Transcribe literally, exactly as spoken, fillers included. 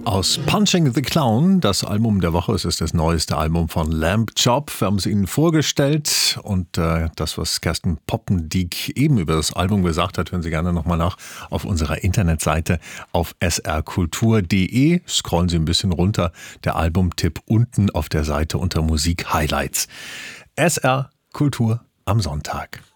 Aus Punching the Clown, das Album der Woche, es ist das neueste Album von Lamb Chop. Wir haben es Ihnen vorgestellt und äh, das, was Kerstin Poppendieck eben über das Album gesagt hat, hören Sie gerne nochmal nach auf unserer Internetseite auf s r kultur punkt d e. Scrollen Sie ein bisschen runter, der Albumtipp unten auf der Seite unter Musik Highlights. S R Kultur am Sonntag.